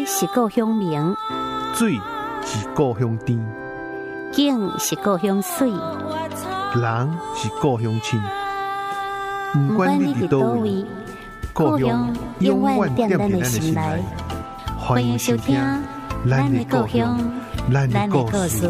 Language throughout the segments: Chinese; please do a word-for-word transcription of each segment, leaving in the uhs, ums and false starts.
是故乡明， 水是故乡甜， 景是故乡水， 人是故乡亲。不管你伫倒位，故乡永远踮伫咱的心内。欢迎收听《咱的故乡，咱的故事》。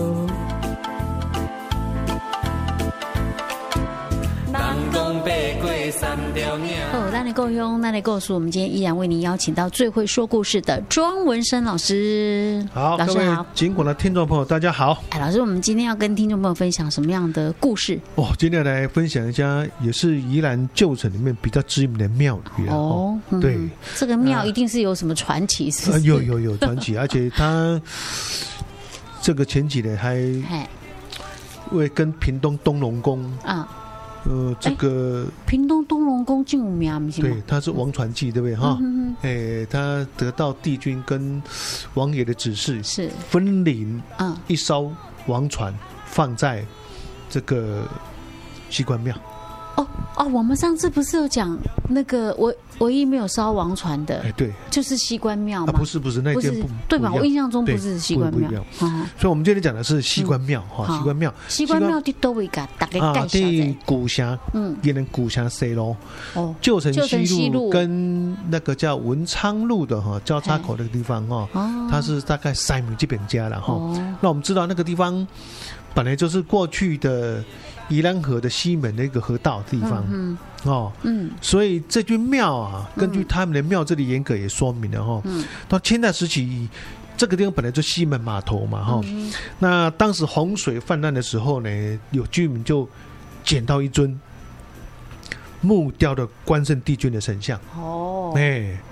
哦，咱的故乡，咱的故事，我们今天依然为您邀请到最会说故事的庄文生老师。 好， 老师好， 尽管的听众朋友大家好。 哎，老师，我们今天要跟听众朋友分享什么样的故事？ 哦，今天来分享一下，也是宜兰旧城里面比较知名的庙宇啊。哦，嗯、对， 这个庙一定是有什么传奇，是不是？ 呃、有有有传奇，而且它这个前几年还为跟屏东东龙宫啊。呃，这个屏东东龙宫就有名，不是吗？ 对，他是王传纪，对不对？哈、嗯，哎、欸，他得到帝君跟王爷的指示，是分灵啊一艘王船放在这个西关庙。 哦哦，我们上次不是有讲那个唯唯一没有烧王船的，哎， 对， 就是西关庙吗？ 啊，不是不是，那间不对吧？我印象中不是西关庙， 所以我们今天讲的是西关庙哈，西关庙， 西关庙的都会噶，大概介绍在古峡，嗯，也能古峡西路，哦，旧城西路跟那个叫文昌路的哈交叉口那个地方哈，它是大概三米这边家了哈。那我们知道那个地方本来就是过去的宜兰河的西门的一个河道地方，嗯哦，嗯，所以这句庙啊，根据他们的庙这里严格也说明了哈，嗯，到清代时期，这个地方本来就西门码头嘛哈，嗯、那当时洪水泛滥的时候呢，有居民就捡到一尊木雕的关圣帝君的神像，哦，哎、欸，